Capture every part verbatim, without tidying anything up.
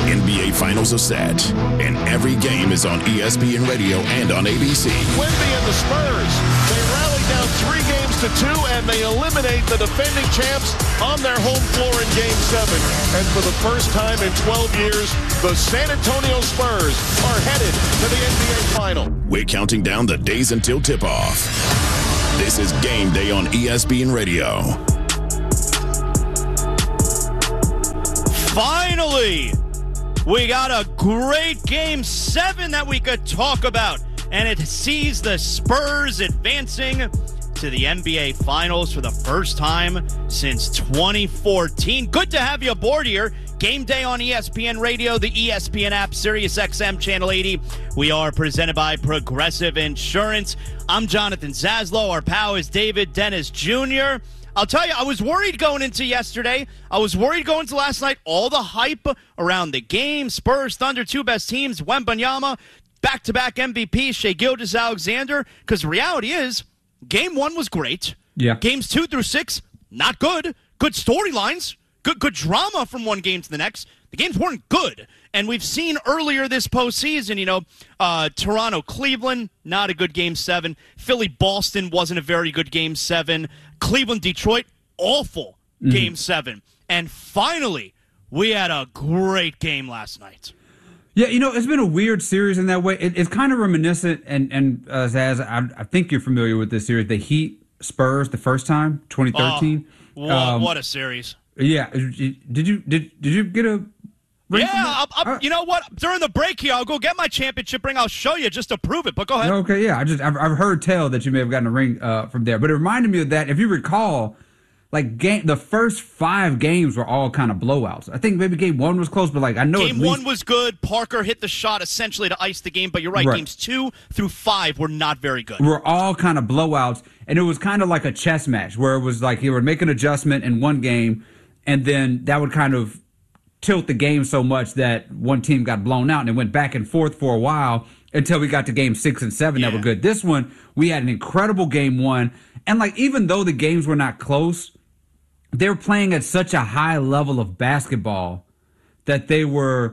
N B A Finals are set, and every game is on E S P N Radio and on A B C. Wemby and the Spurs, they rally down three games to two, and they eliminate the defending champs on their home floor in Game seven. And for the first time in twelve years, the San Antonio Spurs are headed to the N B A Final. We're counting down the days until tip-off. This is Game Day on E S P N Radio. Finally, we got a great Game seven that we could talk about, and it sees the Spurs advancing to the N B A Finals for the first time since twenty fourteen. Good to have you aboard here. Game Day on E S P N Radio, the E S P N app, Sirius X M Channel eighty. We are presented by Progressive Insurance. I'm Jonathan Zaslow. Our pal is David Dennis Junior I'll tell you, I was worried going into yesterday. I was worried going into last night. All the hype around the game, Spurs, Thunder, two best teams, Wembanyama, back-to-back M V P, Shai Gilgeous-Alexander. Because the reality is, game one was great. Yeah. Games two through six, not good. Good storylines. Good, good drama from one game to the next. The games weren't good. And we've seen earlier this postseason, you know, uh, Toronto-Cleveland, not a good Game seven. Philly-Boston wasn't a very good Game seven. Cleveland-Detroit, awful mm-hmm. Game seven. And finally, we had a great game last night. Yeah, you know, it's been a weird series in that way. It, it's kind of reminiscent, and, and uh, Zaz, I, I think you're familiar with this series, the Heat-Spurs the first time, twenty thirteen. Oh, what, um, what a series. Yeah. Did you did did you get a ring? Yeah, I'll, I'll, you know what? During the break here, I'll go get my championship ring. I'll show you just to prove it. But go ahead. Okay, yeah. I just I've, I've heard tell that you may have gotten a ring uh, from there, but it reminded me of that. If you recall, like game the first five games were all kind of blowouts. I think maybe game one was close, but like I know game at least, one was good. Parker hit the shot essentially to ice the game, but you're right. right. Games two through five were not very good. We're all kind of blowouts, and it was kind of like a chess match where it was like you would make an adjustment in one game. And then that would kind of tilt the game so much that one team got blown out and it went back and forth for a while until we got to game six and seven yeah. that were good. This one, we had an incredible game one. And like, even though the games were not close, they were playing at such a high level of basketball that they were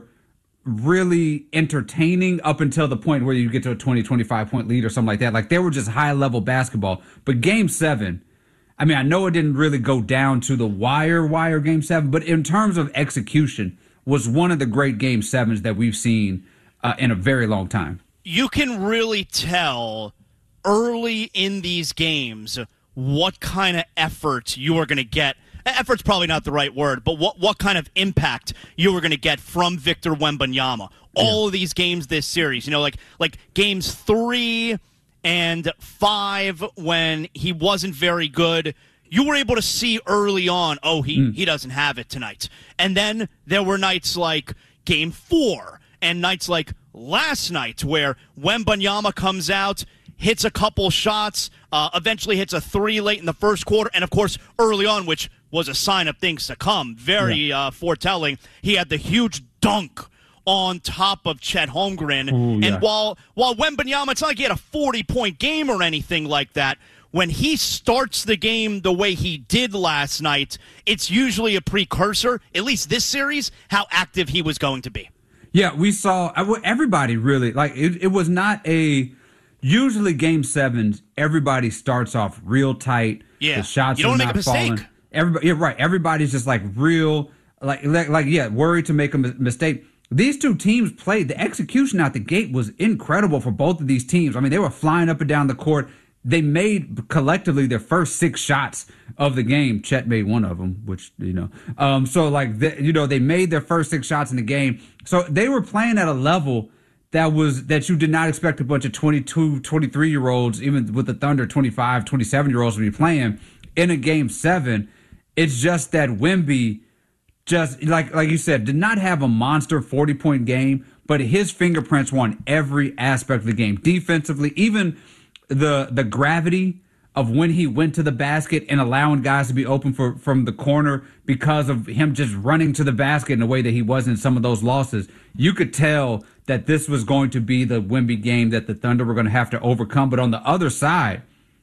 really entertaining up until the point where you get to a twenty, twenty-five point lead or something like that. Like they were just high level basketball. But game seven, I mean, I know it didn't really go down to the wire, wire game seven, but in terms of execution, was one of the great game sevens that we've seen uh, in a very long time. You can really tell early in these games what kind of effort you are going to get. Effort's probably not the right word, but what, what kind of impact you are going to get from Victor Wembanyama. All yeah. of these games this series, you know, like like games three and five, when he wasn't very good, you were able to see early on, oh, he, mm. he doesn't have it tonight. And then there were nights like game four and nights like last night where Wembanyama comes out, hits a couple shots, uh, eventually hits a three late in the first quarter, and, of course, early on, which was a sign of things to come, very yeah. uh, foretelling, he had the huge dunk on top of Chet Holmgren. Ooh, yeah. And while while Wembanyama, it's not like he had a forty-point game or anything like that. When he starts the game the way he did last night, it's usually a precursor, at least this series, how active he was going to be. Yeah, we saw everybody really, like, it, it was not a, usually game sevens, everybody starts off real tight. Yeah, the shots you don't are make not a mistake. Falling. Everybody, yeah, right. Everybody's just like real, like, like, like, yeah, worried to make a mistake. These two teams played. The execution out the gate was incredible for both of these teams. I mean, they were flying up and down the court. They made collectively their first six shots of the game. Chet made one of them, which, you know. Um, so, like, the, you know, they made their first six shots in the game. So they were playing at a level that was that you did not expect a bunch of twenty-two, twenty-three-year-olds, even with the Thunder, twenty-five, twenty-seven-year-olds to be playing in a game seven. It's just that Wemby just, like like you said, did not have a monster forty-point game, but his fingerprints were on every aspect of the game. Defensively, even the the gravity of when he went to the basket and allowing guys to be open for from the corner because of him just running to the basket in a way that he was in some of those losses. You could tell that this was going to be the Wemby game that the Thunder were going to have to overcome. But on the other side,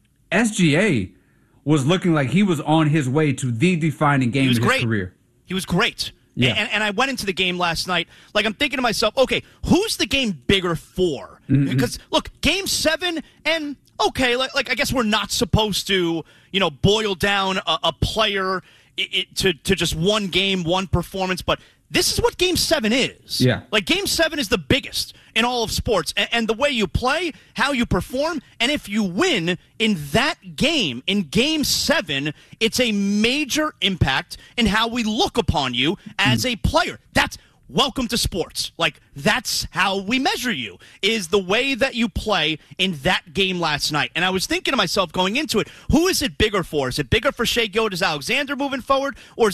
S G A was looking like he was on his way to the defining game of his great. career. He was great. Yeah. And, and I went into the game last night, like I'm thinking to myself, okay, who's the game bigger for? Mm-hmm. Because, look, game seven, and okay, like, like I guess we're not supposed to, you know, boil down a, a player it, it, to, to just one game, one performance, but this is what Game seven is. Yeah. Like, Game seven is the biggest in all of sports. And, and the way you play, how you perform, and if you win in that game, in Game seven, it's a major impact in how we look upon you as a player. That's welcome to sports. Like, that's how we measure you, is the way that you play in that game last night. And I was thinking to myself going into it, who is it bigger for? Is it bigger for Shai Gilgeous-Alexander moving forward, or